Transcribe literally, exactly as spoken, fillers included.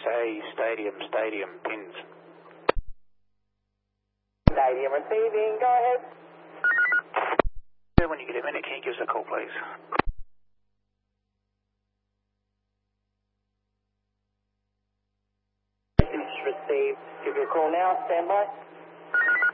say stadium, stadium, pins. Stadium receiving, go ahead. When you get a minute, can you give us a call, please? Message received. Give you a call now. Stand by.